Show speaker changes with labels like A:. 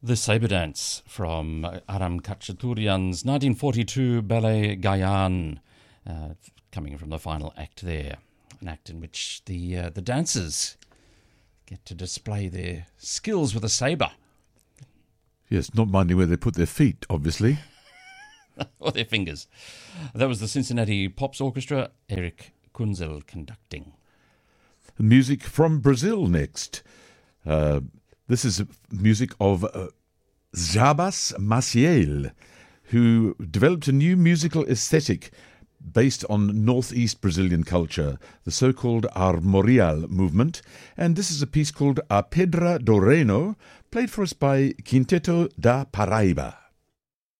A: The Sabre Dance from Aram Khachaturian's 1942 ballet Gayan, coming from the final act there. An act in which the dancers get to display their skills with a sabre.
B: Yes, not minding where they put their feet, obviously.
A: Or their fingers. That was the Cincinnati Pops Orchestra, Eric Kunzel conducting.
B: Music from Brazil next. This is music of Jabas Maciel, who developed a new musical aesthetic based on northeast Brazilian culture, the so-called armorial movement, and this is a piece called A Pedra do Reino, played for us by Quinteto da Paraíba.